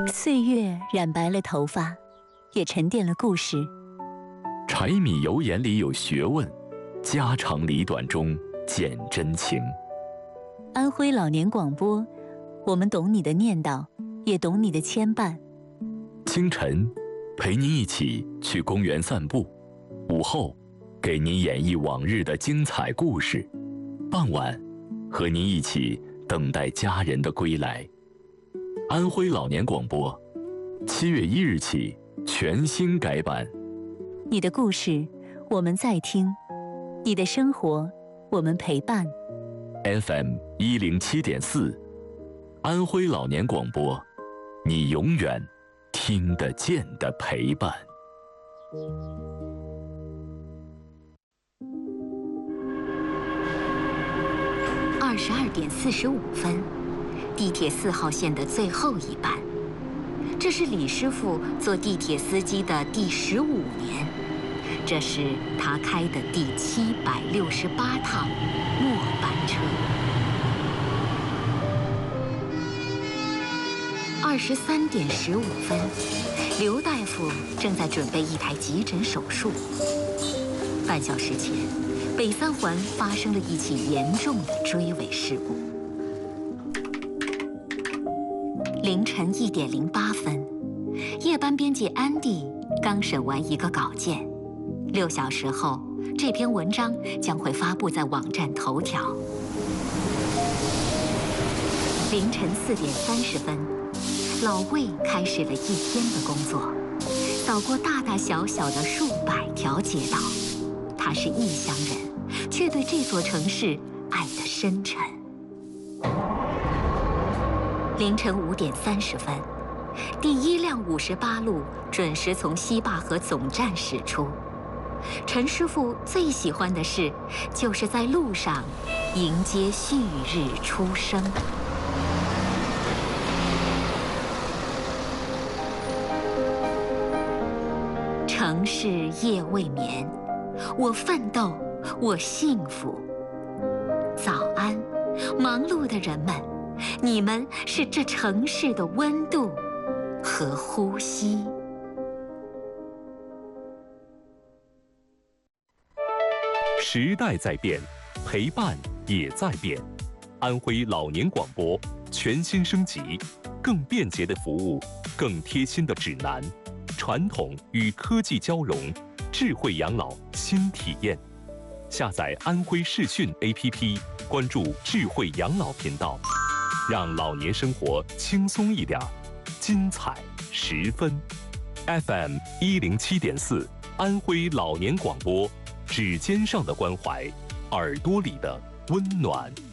岁月染白了头发，也沉淀了故事。 柴米油盐里有学问，家长里短中见真情。 安徽老年广播，我们懂你的念叨，也懂你的牵绊。 清晨，陪您一起去公园散步；午后，给您演绎往日的精彩故事；傍晚，和您一起等待家人的归来。安徽老年广播，7月1日起全新改版。 你的故事，我们在听；你的生活，我们陪伴。 FM 107.4，安徽老年广播，你永远听得见的陪伴。 22点45分，地铁4号线的最后一班。这是李师傅做地铁司机的第15年，这是他开的第768趟末班车。23点15分，刘大夫正在准备一台急诊手术。半小时前，北三环发生了一起严重的追尾事故。凌晨1点08分，夜班编辑安迪刚审完一个稿件，6小时后，这篇文章将会发布在网站头条。凌晨4点30分，老魏开始了一天的工作，扫过大大小小的数百条街道。他是异乡人，却对这座城市爱得深沉。凌晨5点30分，第1辆58路准时从西坝河总站驶出。陈师傅最喜欢的事，就是在路上迎接旭日初升。城市夜未眠，我奋斗，我幸福。早安，忙碌的人们，你们是这城市的温度和呼吸。 时代在变，陪伴也在变。安徽老年广播全新升级，更便捷的服务，更贴心的指南，传统与科技交融，智慧养老新体验。下载安徽视讯 APP， 关注智慧养老频道，让老年生活轻松一点，精彩10分。FM 107.4，安徽老年广播，指尖上的关怀，耳朵里的温暖。